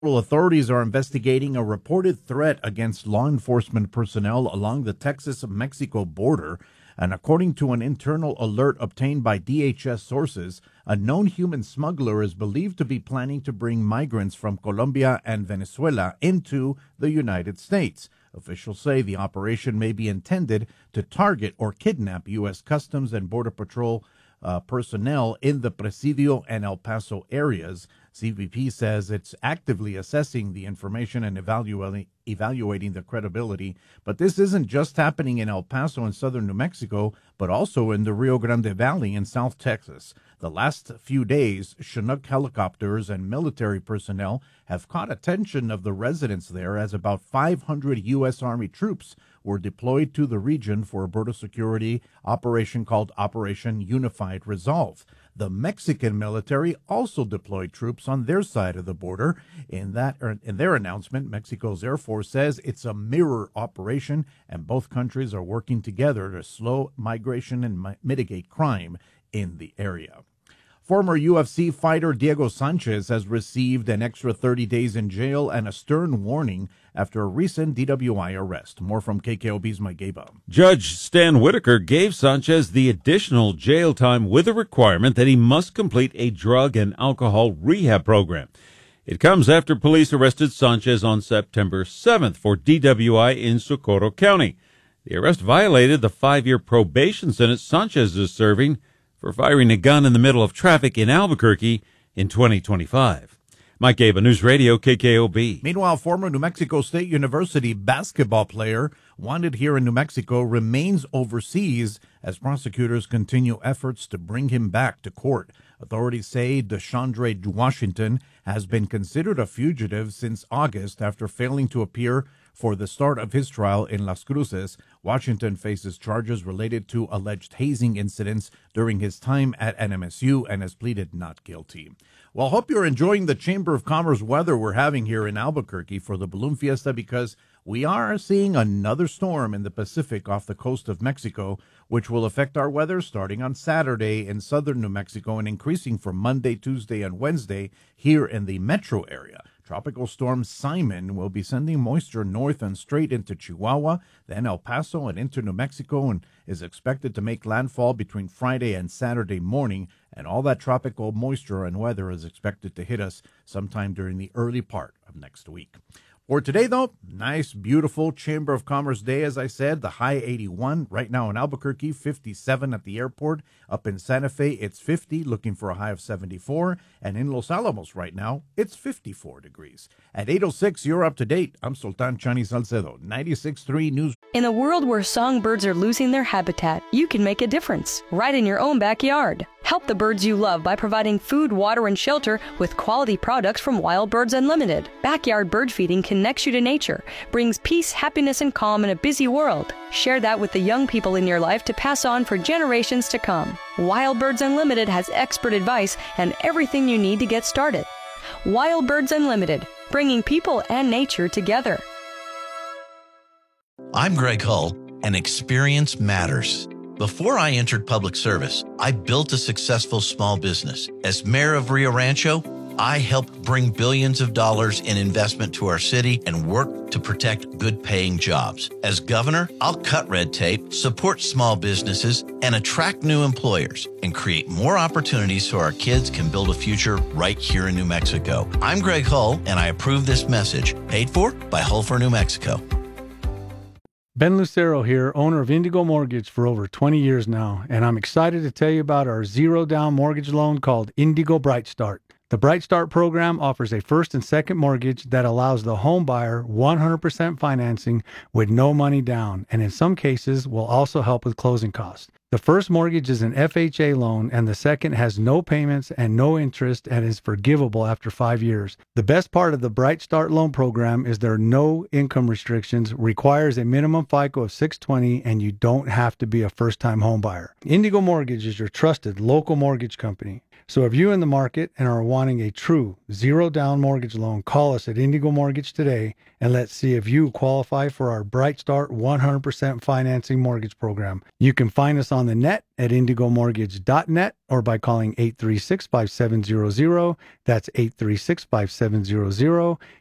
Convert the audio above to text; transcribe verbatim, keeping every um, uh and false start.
Authorities are investigating a reported threat against law enforcement personnel along the Texas-Mexico border, and according to an internal alert obtained by D H S sources, a known human smuggler is believed to be planning to bring migrants from Colombia and Venezuela into the United States. Officials say the operation may be intended to target or kidnap U S. Customs and Border Patrol Uh, personnel in the Presidio and El Paso areas. C B P says it's actively assessing the information and evaluating evaluating the credibility. But this isn't just happening in El Paso and southern New Mexico, but also in the Rio Grande Valley in South Texas. The last few days, Chinook helicopters and military personnel have caught attention of the residents there as about five hundred U S. Army troops were deployed to the region for a border security operation called Operation Unified Resolve. The Mexican military also deployed troops on their side of the border. In that, in their announcement, Mexico's Air Force says it's a mirror operation, and both countries are working together to slow migration and mi- mitigate crime in the area. Former U F C fighter Diego Sanchez has received an extra thirty days in jail and a stern warning after a recent D W I arrest. More from K K O B's Mike Gaba. Judge Stan Whitaker gave Sanchez the additional jail time with a requirement that he must complete a drug and alcohol rehab program. It comes after police arrested Sanchez on September seventh for D W I in Socorro County. The arrest violated the five-year probation sentence Sanchez is serving for firing a gun in the middle of traffic in Albuquerque in twenty twenty-five. Mike Gaba, News Radio, K K O B. Meanwhile, former New Mexico State University basketball player wanted here in New Mexico remains overseas as prosecutors continue efforts to bring him back to court. Authorities say Deshandre Washington has been considered a fugitive since August after failing to appear for the start of his trial in Las Cruces. Washington faces charges related to alleged hazing incidents during his time at N M S U and has pleaded not guilty. Well, hope you're enjoying the Chamber of Commerce weather we're having here in Albuquerque for the Balloon Fiesta, because we are seeing another storm in the Pacific off the coast of Mexico, which will affect our weather starting on Saturday in southern New Mexico and increasing for Monday, Tuesday, and Wednesday here in the metro area. Tropical storm Simon will be sending moisture north and straight into Chihuahua, then El Paso and into New Mexico, and is expected to make landfall between Friday and Saturday morning. And all that tropical moisture and weather is expected to hit us sometime during the early part of next week. For today, though, nice, beautiful Chamber of Commerce day, as I said. The high eighty-one right now in Albuquerque, fifty-seven at the airport. Up in Santa Fe, it's fifty, looking for a high of seventy-four. And in Los Alamos right now, it's fifty-four degrees. At eight oh six, you're up to date. I'm Sultan Chani Salcedo, ninety-six point three News. In a world where songbirds are losing their habitat, you can make a difference right in your own backyard. Help the birds you love by providing food, water, and shelter with quality products from Wild Birds Unlimited. Backyard bird feeding connects you to nature, brings peace, happiness, and calm in a busy world. Share that with the young people in your life to pass on for generations to come. Wild Birds Unlimited has expert advice and everything you need to get started. Wild Birds Unlimited, bringing people and nature together. I'm Greg Hull, and experience matters. Before I entered public service, I built a successful small business. As mayor of Rio Rancho, I helped bring billions of dollars in investment to our city and work to protect good-paying jobs. As governor, I'll cut red tape, support small businesses, and attract new employers, and create more opportunities so our kids can build a future right here in New Mexico. I'm Greg Hull, and I approve this message, paid for by Hull for New Mexico. Ben Lucero here, owner of Indigo Mortgage for over twenty years now, and I'm excited to tell you about our zero-down mortgage loan called Indigo Bright Start. The Bright Start program offers a first and second mortgage that allows the home buyer one hundred percent financing with no money down, and in some cases will also help with closing costs. The first mortgage is an F H A loan, and the second has no payments and no interest and is forgivable after five years. The best part of the Bright Start loan program is there are no income restrictions, requires a minimum FICO of six twenty, and you don't have to be a first-time home buyer. Indigo Mortgage is your trusted local mortgage company. So if you're in the market and are wanting a true zero-down mortgage loan, call us at Indigo Mortgage today, and let's see if you qualify for our Bright Start one hundred percent financing mortgage program. You can find us on the net at indigo mortgage dot net or by calling eight three six, five seven zero zero. That's eight three six, five seven zero zero.